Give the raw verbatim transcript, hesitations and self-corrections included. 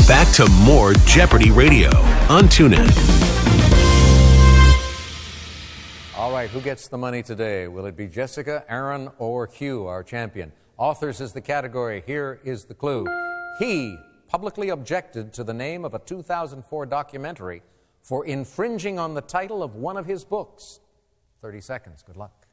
Back to more Jeopardy Radio on TuneIn. All right, who gets the money today? Will it be Jessica, Aaron, or Hugh, our champion? Authors is the category. Here is the clue. He publicly objected to the name of a two thousand four documentary for infringing on the title of one of his books. thirty seconds. Good luck.